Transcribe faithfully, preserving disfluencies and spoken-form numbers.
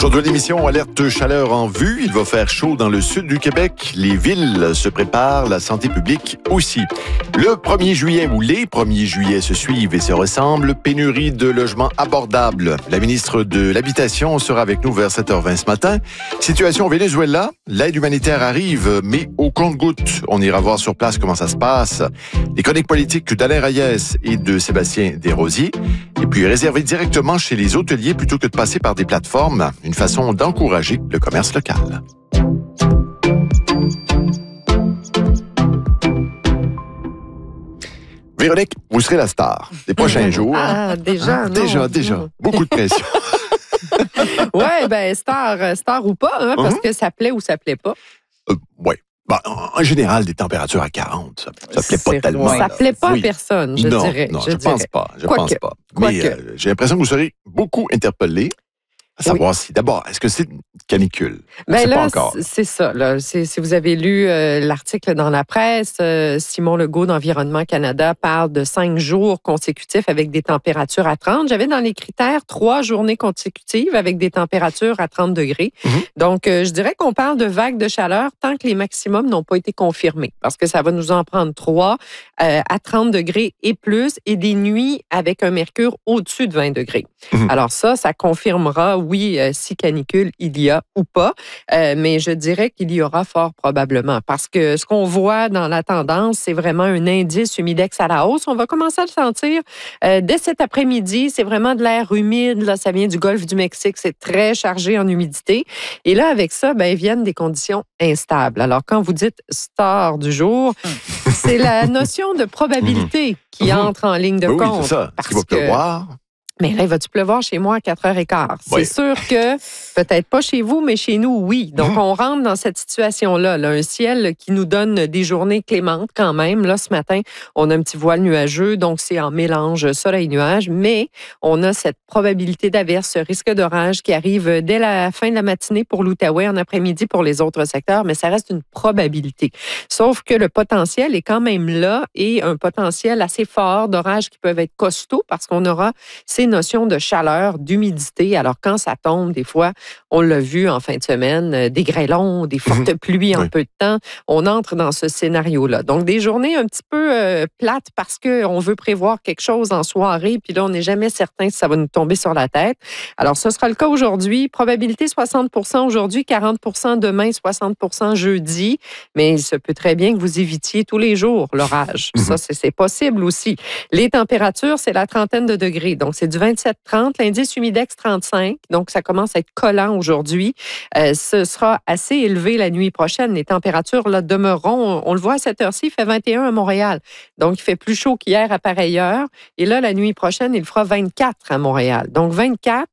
Aujourd'hui, l'émission Alerte chaleur en vue. Il va faire chaud dans le sud du Québec. Les villes se préparent, la santé publique aussi. Le premier juillet ou les premiers juillet se suivent et se ressemblent. Pénurie de logements abordables. La ministre de l'Habitation sera avec nous vers sept heures vingt ce matin. Situation au Venezuela. L'aide humanitaire arrive, mais au compte-gouttes. On ira voir sur place comment ça se passe. Les chroniques politiques d'Alain Reyes et de Sébastien Desrosiers. Et puis réserver directement chez les hôteliers plutôt que de passer par des plateformes. Une façon d'encourager le commerce local. Véronique, vous serez la star des prochains jours. Ah, déjà, ah, non. Déjà, déjà. Beaucoup de pression. Oui, bien, star, star ou pas, hein, parce uh-huh. que ça plaît ou ça plaît pas. Euh, oui. Ben, en général, des températures à quarante, ça, ça plaît pas C'est tellement. Ça plaît pas oui. à personne, je non, dirais. Non, je, je dirais. pense pas. Je Quoi pense que, pas. Mais euh, j'ai l'impression que vous serez beaucoup interpellés. À savoir oui. si, d'abord, est-ce que c'est une canicule? Ben là, pas encore. C'est ça. Là. C'est, si vous avez lu euh, l'article dans la presse, euh, Simon Legault d'Environnement Canada parle de cinq jours consécutifs avec des températures à trente. J'avais dans les critères trois journées consécutives avec des températures à trente degrés. Mm-hmm. Donc, euh, je dirais qu'on parle de vagues de chaleur tant que les maximums n'ont pas été confirmés, parce que ça va nous en prendre trois euh, à trente degrés et plus, et des nuits avec un mercure au-dessus de vingt degrés. Mm-hmm. Alors ça, ça confirmera oui, euh, si canicule il y a ou pas, euh, mais je dirais qu'il y aura fort probablement parce que ce qu'on voit dans la tendance, c'est vraiment un indice humidex à la hausse. On va commencer à le sentir euh, dès cet après-midi. C'est vraiment de l'air humide. Là, ça vient du golfe du Mexique. C'est très chargé en humidité. Et là, avec ça, ben, viennent des conditions instables. Alors, quand vous dites star du jour, c'est la notion de probabilité qui entre en ligne de oui, compte. Oui, c'est ça. Parce qu'il va pleuvoir. Mais là, il va-tu pleuvoir chez moi à quatre heures quinze? Oui. C'est sûr que, peut-être pas chez vous, mais chez nous, oui. Donc, mmh. on rentre dans cette situation-là. Là, un ciel qui nous donne des journées clémentes quand même. Là, ce matin, on a un petit voile nuageux, donc c'est en mélange soleil-nuage, mais on a cette probabilité d'averse, ce risque d'orage qui arrive dès la fin de la matinée pour l'Outaouais, en après-midi pour les autres secteurs, mais ça reste une probabilité. Sauf que le potentiel est quand même là et un potentiel assez fort d'orages qui peuvent être costauds parce qu'on aura ces notions de chaleur, d'humidité. Alors, quand ça tombe, des fois, on l'a vu en fin de semaine, des grêlons, des fortes mmh. pluies en oui. peu de temps, on entre dans ce scénario-là. Donc, des journées un petit peu euh, plates parce qu'on veut prévoir quelque chose en soirée, puis là, on n'est jamais certain si ça va nous tomber sur la tête. Alors, ce sera le cas aujourd'hui. Probabilité soixante pour cent aujourd'hui, quarante pour cent demain, soixante pour cent jeudi. Mais il se peut très bien que vous évitiez tous les jours l'orage. Mmh. Ça, c'est, c'est possible aussi. Les températures, c'est la trentaine de degrés. Donc, c'est du vingt-sept trente, l'indice humidex trente-cinq, donc ça commence à être collant aujourd'hui. Euh, ce sera assez élevé la nuit prochaine. Les températures là, demeureront, on, on le voit à cette heure-ci, il fait vingt et un à Montréal. Donc, il fait plus chaud qu'hier à pareille heure. Et là, la nuit prochaine, il fera vingt-quatre à Montréal. Donc, vingt-quatre,